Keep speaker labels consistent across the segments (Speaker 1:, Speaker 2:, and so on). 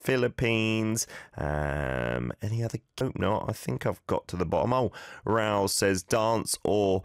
Speaker 1: Philippines. Any other? Hope not. I think I've got to the bottom. Oh, Raul says dance or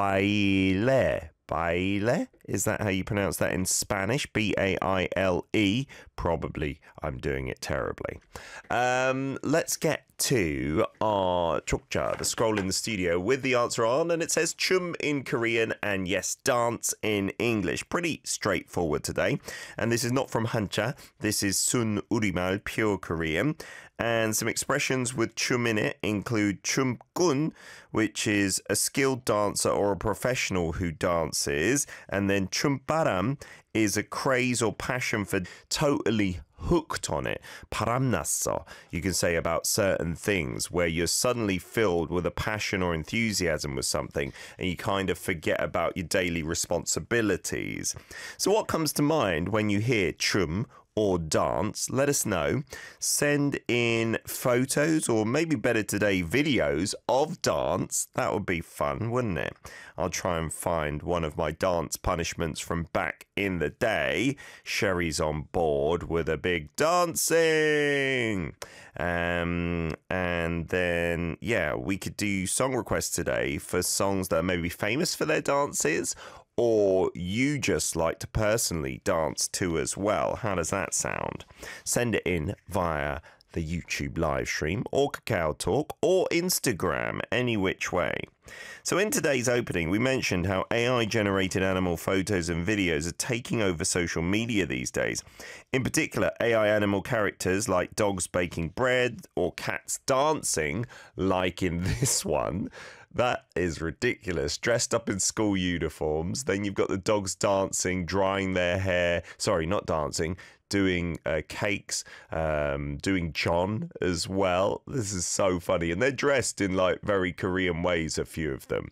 Speaker 1: baile. Baile? Is that how you pronounce that in Spanish? Baile. Probably I'm doing it terribly. Let's get to our Chukcha, the scroll in the studio, with the answer on, and it says chum in Korean and yes, dance in English. Pretty straightforward today. And this is not from Hancha. This is Sun Urimal, pure Korean. And some expressions with chum in it include chumkun, which is a skilled dancer or a professional who dances. And then chumbaram is a craze or passion for totally hooked on it. 바람났어. You can say about certain things where you're suddenly filled with a passion or enthusiasm with something and you kind of forget about your daily responsibilities. So what comes to mind when you hear chum or dance? Let us know. Send in photos or maybe better today, videos of dance. That would be fun, wouldn't it? I'll try and find one of my dance punishments from back in the day. Sherry's on board with a big dancing. And then, yeah, we could do song requests today for songs that are maybe famous for their dances, or you just like to personally dance to as well. How does that sound? Send it in via the YouTube live stream or Kakao Talk or Instagram, any which way. So in today's opening, we mentioned how AI-generated animal photos and videos are taking over social media these days. In particular, AI animal characters like dogs baking bread or cats dancing, like in this one. That is ridiculous. Dressed up in school uniforms. Then you've got the dogs dancing, drying their hair. Sorry, not dancing. Doing cakes, doing John as well. This is so funny. And they're dressed in like very Korean ways, a few of them.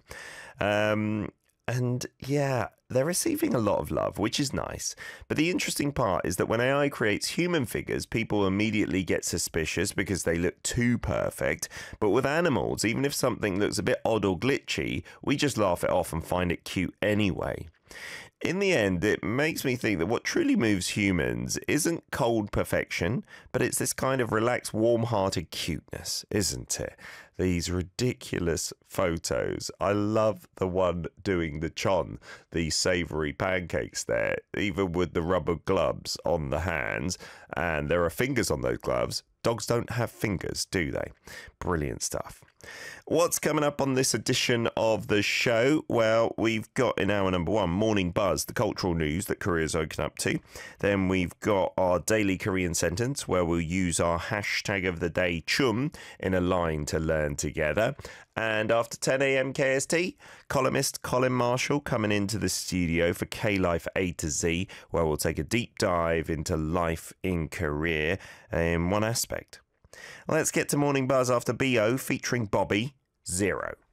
Speaker 1: And yeah, they're receiving a lot of love, which is nice. But the interesting part is that when AI creates human figures, people immediately get suspicious because they look too perfect. But with animals, even if something looks a bit odd or glitchy, we just laugh it off and find it cute anyway. In the end, it makes me think that what truly moves humans isn't cold perfection, but it's this kind of relaxed, warm-hearted cuteness, isn't it? These ridiculous photos. I love the one doing the chon, the savoury pancakes there, even with the rubber gloves on the hands, and there are fingers on those gloves. Dogs don't have fingers, do they? Brilliant stuff. What's coming up on this edition of the show? Well, we've got in hour number one, Morning Buzz, the cultural news that Korea's woken up to. Then we've got our daily Korean sentence, where we'll use our hashtag of the day, chum, in a line to learn together. And after 10 a.m. KST, columnist Colin Marshall coming into the studio for K-Life A to Z, where we'll take a deep dive into life in Korea in one aspect. Let's get to Morning Buzz after BO featuring Bobby, Zero.